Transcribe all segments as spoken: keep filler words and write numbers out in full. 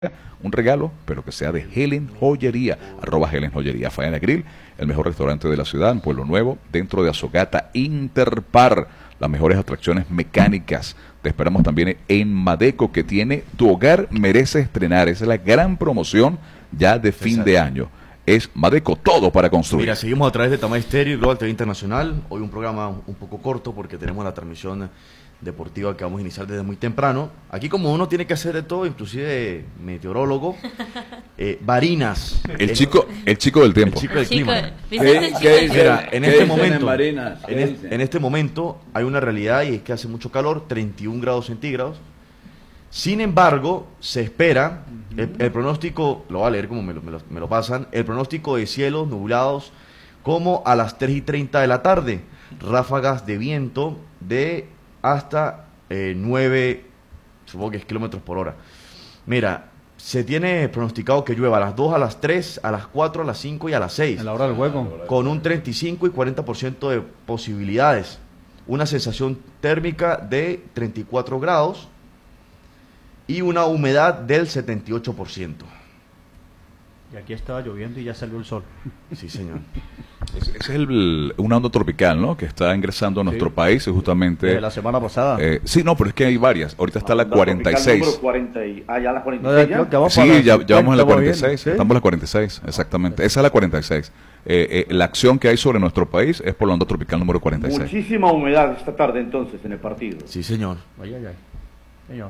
un regalo, pero que sea de Helen Joyería, arroba Helen Joyería, Faena Grill, el mejor restaurante de la ciudad, en Pueblo Nuevo, dentro de Azogata, Interpar, las mejores atracciones mecánicas. Te esperamos también en Madeco, que tiene Tu Hogar Merece Estrenar. Esa es la gran promoción ya de fin Exacto. de año. Es Madeco, todo para construir. Mira, seguimos a través de Tamay Stereo y Global T V Internacional. Hoy un programa un poco corto porque tenemos la transmisión deportiva que vamos a iniciar desde muy temprano. Aquí como uno tiene que hacer de todo, inclusive meteorólogo, eh, Barinas. El el chico el chico del tiempo. El chico del clima. ¿Qué, ¿Qué, ¿Qué Mira, en este momento, en, Barinas? en, es, en este momento hay una realidad y es que hace mucho calor, treinta y un grados centígrados. Sin embargo, se espera, el, el pronóstico, lo voy a leer como me lo, me, lo, me lo pasan, el pronóstico de cielos nublados como a las tres y treinta de la tarde, ráfagas de viento de hasta eh, nueve, supongo que es kilómetros por hora. Mira, se tiene pronosticado que llueva a las dos, a las tres, a las cuatro, a las cinco y a las seis. En la hora del juego. Con un treinta y cinco y cuarenta por ciento de posibilidades. Una sensación térmica de treinta y cuatro grados y una humedad del setenta y ocho por ciento. Y aquí estaba lloviendo y ya salió el sol. Sí, señor. Ese es el, una onda tropical, ¿no? Que está ingresando a nuestro sí. país justamente. Desde la semana pasada. Eh, sí, no, pero es que hay varias. Ahorita está la cuarenta y seis. cuarenta y, ah, ya la cuarenta y seis. No, ya, ya sí, ya, ya vamos en la cuarenta y seis. ¿Sí? Estamos en la cuarenta y seis, exactamente. Esa es la cuarenta y seis. Eh, eh, la acción que hay sobre nuestro país es por la onda tropical número cuarenta y seis. Muchísima humedad esta tarde entonces en el partido. Sí, señor. Ay, ay, ay. Señor.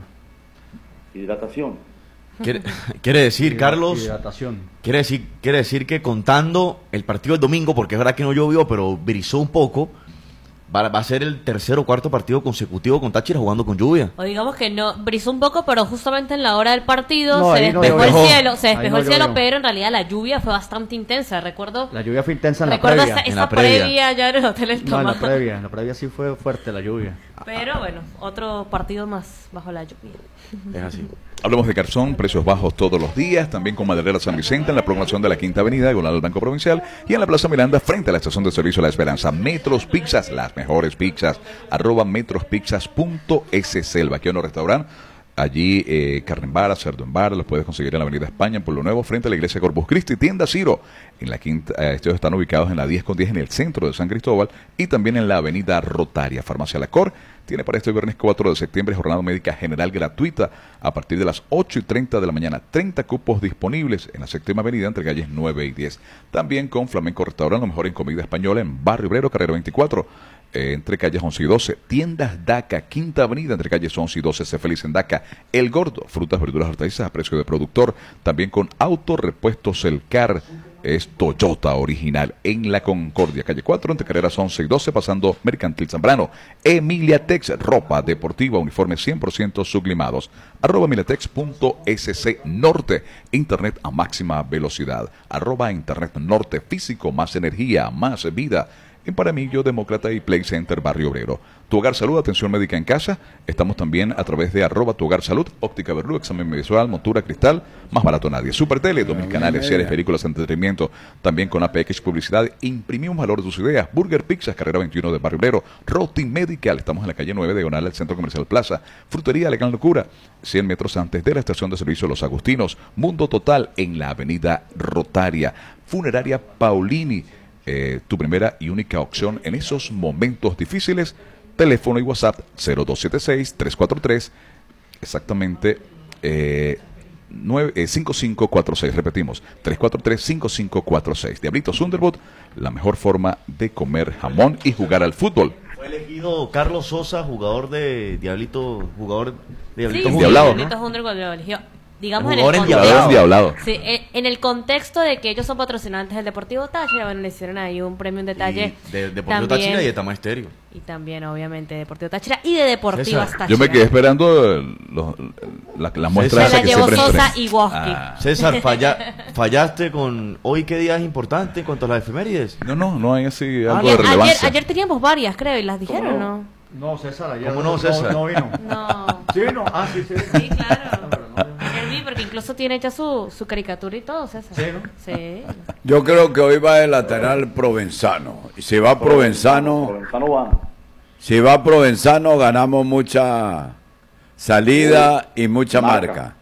Hidratación. Quiere, quiere decir, Carlos, hidratación. Quiere decir, quiere decir que contando el partido del domingo, porque es verdad que no llovió, pero brizó un poco, va, va a ser el tercer o cuarto partido consecutivo con Táchira jugando con lluvia. O digamos que no, brizó un poco, pero justamente en la hora del partido no, se despejó no el cielo, se despejó no el cielo, llovió. pero en realidad la lluvia fue bastante intensa, recuerdo. La lluvia fue intensa en la recuerdo previa. esa, esa en la previa. previa ya en el Hotel El No, en la Tomás. previa, en la previa sí fue fuerte la lluvia. Pero bueno, otro partido más bajo la lluvia. Es así. Hablamos de Garzón, precios bajos todos los días, también con Maderera San Vicente en la prolongación de la Quinta Avenida, diagonal al Banco Provincial, y en la Plaza Miranda, frente a la estación de servicio La Esperanza. Metros Pizzas, las mejores pizzas, arroba metrospizzas.es, el Baquiano Restaurant. Allí, eh, carne en vara, cerdo en vara, los puedes conseguir en la Avenida España, en Pueblo Nuevo, frente a la Iglesia Corpus Christi. Tienda Ciro, en la quinta, eh, estos están ubicados en la diez con diez en el centro de San Cristóbal y también en la Avenida Rotaria. Farmacia La Cor tiene para este viernes cuatro de septiembre jornada médica general gratuita a partir de las ocho y treinta de la mañana. treinta cupos disponibles en la séptima avenida entre calles nueve y diez. También con Flamenco Restaurant, lo mejor en comida española en Barrio Obrero, carrera veinticuatro. Eh, entre calles once y doce, Tiendas Daca, Quinta Avenida, entre calles once y doce, sé feliz en Daca, El Gordo, frutas, verduras, hortalizas a precio de productor, también con Autorepuestos El Car, es Toyota original, en La Concordia, calle cuatro, entre carreras once y doce, pasando Mercantil Zambrano, Emilia Tex, ropa deportiva, uniformes cien por ciento sublimados, arroba emilatex.sc Norte, internet a máxima velocidad, arroba internet norte, físico, más energía, más vida, en Paramillo, Demócrata y Play Center Barrio Obrero. Tu Hogar Salud, atención médica en casa. Estamos también a través de arroba Tu Hogar Salud, óptica Berlú, examen visual, montura cristal, más barato nadie. Super Tele, dos mil canales, series, películas, entretenimiento. También con A P X Publicidad. Imprimimos valor de tus ideas. Burger Pizzas, carrera veintiuno de Barrio Obrero. Roti Medical, estamos en la calle nueve, diagonal al Centro Comercial Plaza. Frutería La Gran Locura, cien metros antes de la estación de servicio Los Agustinos. Mundo Total en la avenida Rotaria. Funeraria Paulini. Eh, tu primera y única opción en esos momentos difíciles. Teléfono y WhatsApp cero dos siete seis, tres cuatro tres exactamente eh, nueve, eh, cinco cinco cuatro seis, repetimos tres cuatro tres, cinco cinco cuatro seis. Diablitos Underwood, la mejor forma de comer jamón y jugar al fútbol. Fue elegido Carlos Sosa, jugador de Diablito, jugador de Diablito sí, Diablado, sí, Diablitos Underwood lo eligió. Digamos en el, Jugador contexto, endiablado. sí, en el contexto de que ellos son patrocinantes del Deportivo Táchira, bueno, le hicieron ahí un premio, un detalle. Y de Deportivo Táchira y de Tamay Stereo. Y también, obviamente, Deportivo Táchira y de Deportivas Táchira. Yo me quedé esperando el, los, la, la muestra se esa la que llevó siempre Sosa entrega. y Woski. Ah. César, falla, fallaste con hoy. ¿Qué día es importante en cuanto a las efemérides? No, no, no hay así Ah, algo de ayer, relevancia. ayer teníamos varias, creo, y las dijeron, ¿no? No, César, ayer ¿Cómo no, César? No, no vino. No. ¿Sí vino? Ah, sí, sí. Sí, claro. Ayer vi, porque incluso tiene ya su, su caricatura y todo, César. Sí, ¿no? Sí. Yo creo que hoy va de lateral Provenzano. Y si va Provenzano, Provenzano va. si va Provenzano, ganamos mucha salida y mucha marca. Marca.